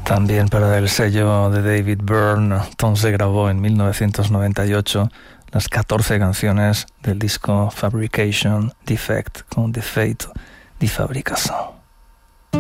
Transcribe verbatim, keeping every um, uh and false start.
También para el sello de David Byrne, Tom se grabó en mil novecientos noventa y ocho las catorce canciones del disco Fabrication Defect con Defeito di Fabbricação.